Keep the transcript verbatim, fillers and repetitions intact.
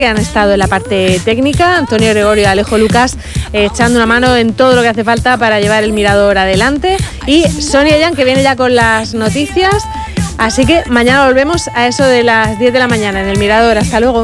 que han estado en la parte técnica, Antonio Gregorio y Alejo Lucas eh, echando una mano en todo lo que hace falta para llevar el Mirador adelante, y Sonia Yan, que viene ya con las noticias. Así que mañana volvemos a eso de las diez de la mañana en el Mirador. Hasta luego.